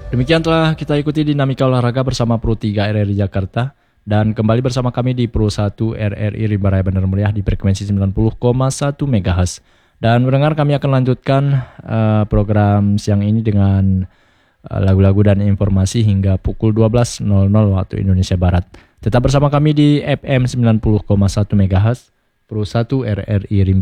Demikian telah kita ikuti dinamika olahraga bersama Pro 3 RRI Jakarta. Dan kembali bersama kami di Pro 1 RRI Rimba Raya Bandar Mulia di frekuensi 90,1 MHz. Dan mendengar kami akan lanjutkan program siang ini dengan lagu-lagu dan informasi hingga pukul 12.00 waktu Indonesia Barat. Tetap bersama kami di FM 90,1 MHz Pro 1 RRI Rimba.